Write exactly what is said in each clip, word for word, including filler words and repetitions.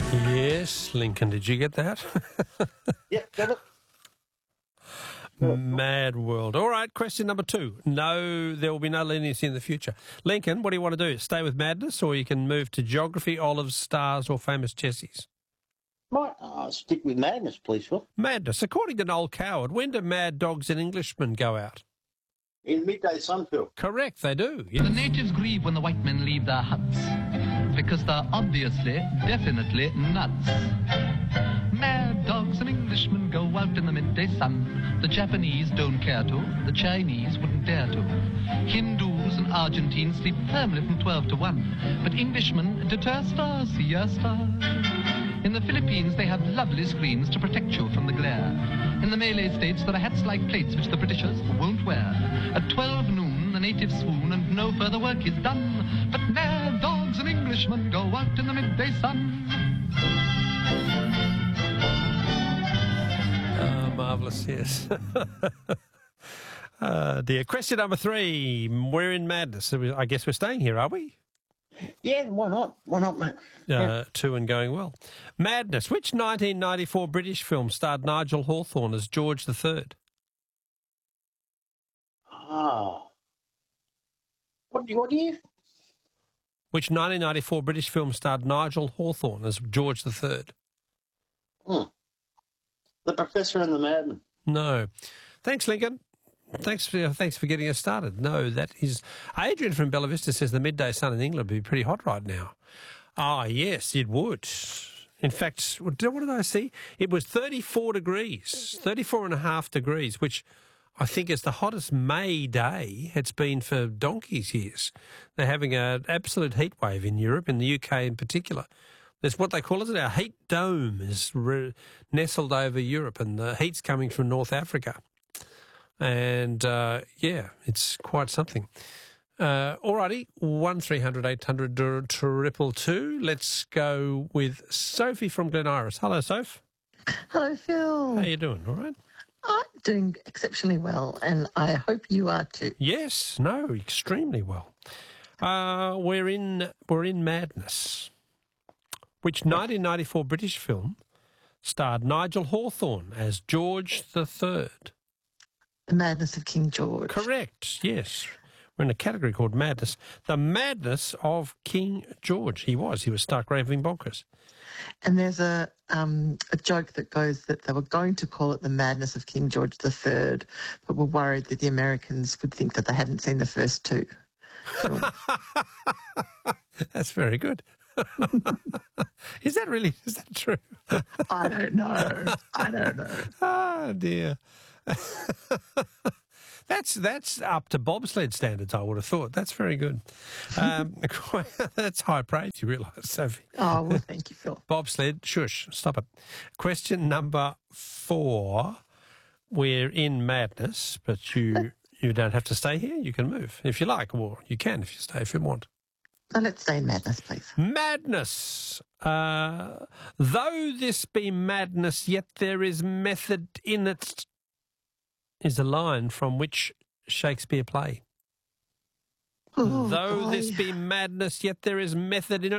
Yes, Lincoln, did you get that? Yep, got it. Mad world. All right, question number two. No, there will be no leniency in the future. Lincoln, what do you want to do? Stay with madness, or you can move to geography, olives, stars, or famous Jessies? Might uh, stick with madness, please, Phil. Madness. According to Noel Coward, when do mad dogs and Englishmen go out? In midday sun, Phil. Correct, they do. The Yes. natives grieve when the white men leave their huts because they're obviously, definitely nuts. Mad dogs and Englishmen go out in the midday sun. The Japanese don't care to, the Chinese wouldn't dare to. Hindus and Argentines sleep firmly from twelve to one, but Englishmen deter stars, siesta. In the Philippines, they have lovely screens to protect you from the glare. In the Malay states, there are hats like plates which the Britishers won't wear. At twelve noon, the natives swoon and no further work is done. But mad dogs and Englishmen go out in the midday sun. Oh, marvellous, yes. uh, dear. Question number three. We're in madness. I guess we're staying here, are we? Yeah, why not? Why not, mate? Uh, two and going well. Madness. Which nineteen ninety-four British film starred Nigel Hawthorne as George the Third? Ah. What, what year? Which nineteen ninety-four British film starred Nigel Hawthorne as George the Third? Hmm. The Professor and the Madman. No. Thanks, Lincoln. Thanks for thanks for getting us started. No, that is... Adrian from Bella Vista says the midday sun in England would be pretty hot right now. Ah, yes, it would. In fact, what did what did I see? It was thirty-four degrees, thirty-four and a half degrees, which I think is the hottest May day it's been for donkey's years. They're having an absolute heat wave in Europe, in the U K in particular. There's what they call it, our heat dome is re- nestled over Europe, and the heat's coming from North Africa. And, uh, yeah, it's quite something. Uh, alrighty, one three hundred eight hundred triple two. Let's go with Sophie from Glen Iris. Hello, Soph. Hello, Phil. How you doing? All right? I'm doing exceptionally well, and I hope you are too. Yes, no, extremely well. Uh, we're in we're in madness. Which nineteen ninety-four British film starred Nigel Hawthorne as George the Third? The Madness of King George. Correct, yes. We're in a category called Madness. The Madness of King George. He was. He was stark raving bonkers. And there's a um, a joke that goes that they were going to call it The Madness of King George the Third, but were worried that the Americans would think that they hadn't seen the first two. That's very good. Is that really, is that true? I don't know. I don't know. Oh, dear. That's that's up to bobsled standards, I would have thought. That's very good. Um, that's high praise, you realise, Sophie. Oh, well, thank you, Phil. Bobsled, shush, stop it. Question number four. We're in madness, but you you don't have to stay here. You can move if you like, or you can if you stay if you want. Now let's stay in madness, please. Madness. Uh, though this be madness, yet there is method in it, is a line from which Shakespeare play. Oh, Though boy. this be madness, yet there is method in it.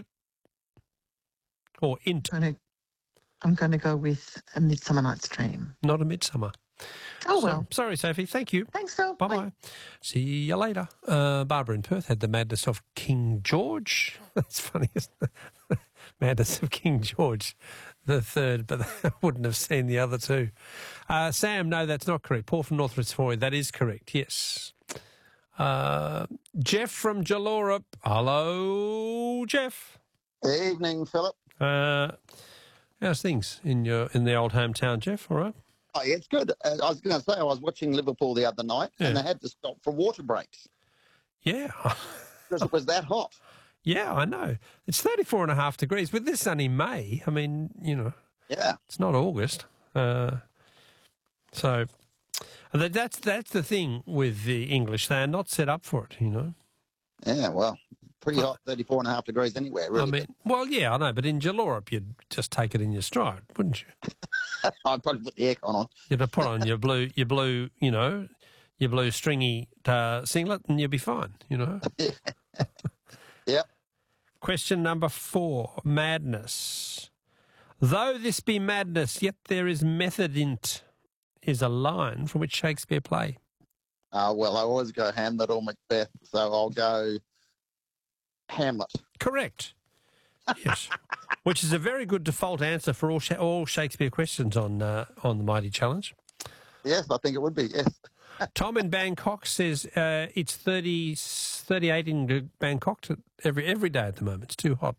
Or int, I'm gonna, I'm going to go with A Midsummer Night's Dream. not a midsummer. Oh, So- well. sorry, Sophie. Thank you. Thanks, Phil. Bye-bye. See you later. Uh, Barbara in Perth had the madness of King George. That's funny, isn't it? Madness of King George the Third, but I wouldn't have seen the other two. Uh, Sam, no, that's not correct. Paul from North Fitzroy, that is correct, yes. Uh, Jeff from Jalora. Hello, Jeff. Evening, Philip. Uh, how's things in your in the old hometown, Jeff? All right? Oh, yeah, it's good. Uh, I was going to say, I was watching Liverpool the other night, Yeah. and they had to stop for water breaks Yeah. because it was that hot. Yeah, I know. It's thirty-four and a half degrees. With this sunny May, I mean, you know, Yeah. it's not August. Uh, so that, that's that's the thing with the English. They are not set up for it, you know. Yeah, well, pretty hot, thirty-four and a half degrees anywhere, really. I mean, well, yeah, I know, but in Jalorop, you'd just take it in your stride, wouldn't you? I'd probably put the aircon on. You'd put on your blue, your blue, you know, your blue stringy uh, singlet, and you'd be fine, you know. Yep. Question number four, madness. Though this be madness, yet there is method in't, is a line from which Shakespeare play. Uh, well, I always go Hamlet or Macbeth, so I'll go Hamlet. Correct. Yes. Which is a very good default answer for all Sha- all Shakespeare questions on uh, on the Mighty Challenge. Yes, I think it would be, yes. Tom in Bangkok says uh, it's thirty, thirty-eight in Bangkok to every every day at the moment. It's too hot.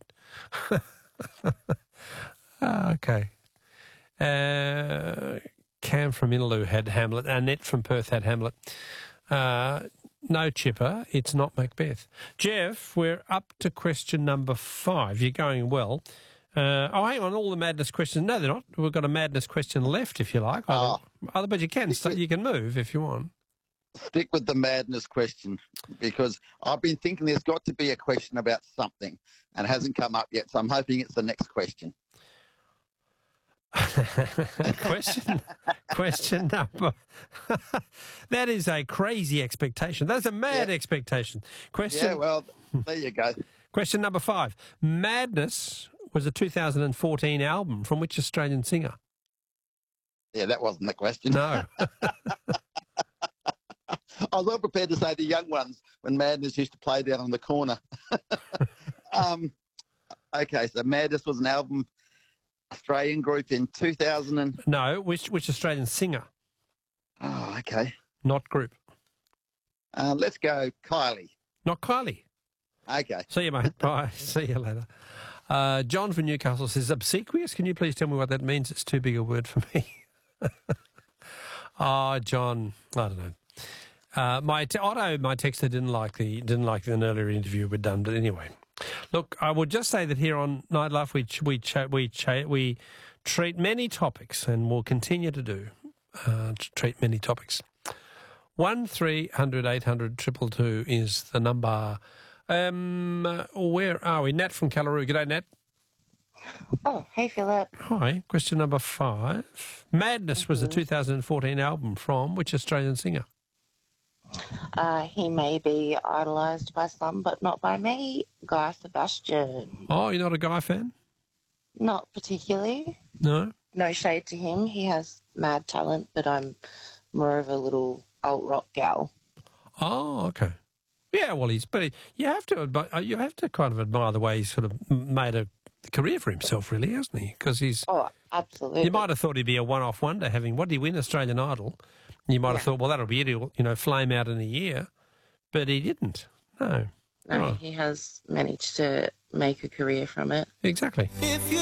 Ah, okay. Uh, Cam from Innaloo had Hamlet. Annette from Perth had Hamlet. Uh, no, Chipper, it's not Macbeth. Jeff, we're up to question number five. You're going well. Uh, oh, hang on, all the madness questions. No, they're not. We've got a madness question left, if you like. Oh. Other, but you can so you can move if you want. Stick with the madness question, because I've been thinking there's got to be a question about something and it hasn't come up yet, so I'm hoping it's the next question. question question number that is a crazy expectation. That's a mad Yeah. expectation. Question Yeah, well, there you go. question number five. Madness was a two thousand fourteen album from which Australian singer? Yeah, that wasn't the question. No. I was well prepared to say the Young Ones when Madness used to play down on the corner. um, okay, so Madness was an album, Australian group in two thousand and... No, which which Australian singer? Oh, okay. Not group. Uh, let's go Kylie. Not Kylie. Okay. See you, mate. Bye. See you later. Uh, John from Newcastle says, obsequious? Can you please tell me what that means? It's too big a word for me. Oh, John, I don't know. Uh, my t- Otto, my texter, didn't like the didn't like an earlier interview we'd done, but anyway, look, I would just say that here on Nightlife we ch- we ch- we ch- we treat many topics, and will continue to do uh, to treat many topics. One three hundred eight hundred triple two is the number. Um, where are we? Nat from Callaroo. G'day, Nat. Oh, hey, Philip. Hi. Question number five. Madness was a two thousand fourteen album from which Australian singer? Uh, he may be idolised by some, but not by me. Guy Sebastian. Oh, you're not a Guy fan? Not particularly. No? No shade to him. He has mad talent, but I'm more of a little alt rock gal. Oh, okay. Yeah, well, he's, but he, you have to, admi- you have to kind of admire the way he's sort of m- made a career for himself, really, hasn't he? Because he's, Oh, absolutely. you might have thought he'd be a one-off wonder having, what did he win, Australian Idol? You might have Yeah. thought, well, that'll be it, he'll, you know, flame out in a year. But he didn't. No. No, Oh, he has managed to make a career from it. exactly.